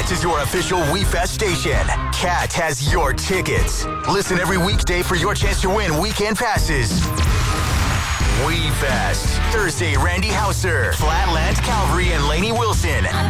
This is your official WeFest station. Cat has your tickets. Listen every weekday for your chance to win weekend passes. WeFest. Thursday, Randy Hauser, Flatland Calvary, and Lainey Wilson.